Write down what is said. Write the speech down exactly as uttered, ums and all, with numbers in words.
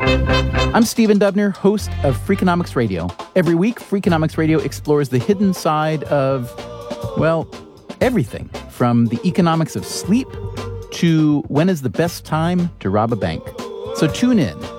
I'm Stephen Dubner, host of Freakonomics Radio. Every week, Freakonomics Radio explores the hidden side of, well, everything. From the economics of sleep to when is the best time to rob a bank. So tune in